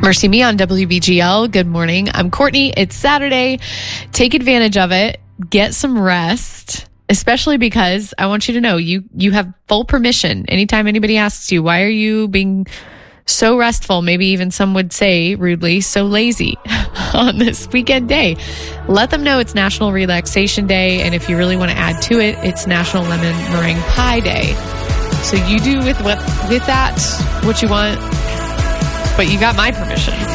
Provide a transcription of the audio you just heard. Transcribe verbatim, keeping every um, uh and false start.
Mercy Me on W B G L. Good morning. I'm Courtney. It's Saturday. Take advantage of it. Get some rest, especially because I want you to know you, you have full permission. Anytime anybody asks you, why are you being so restful? Maybe even some would say rudely, so lazy on this weekend day. Let them know it's National Relaxation Day. And if you really want to add to it, it's National Lemon Meringue Pie Day. So you do with what, with that what you want. But you got my permission.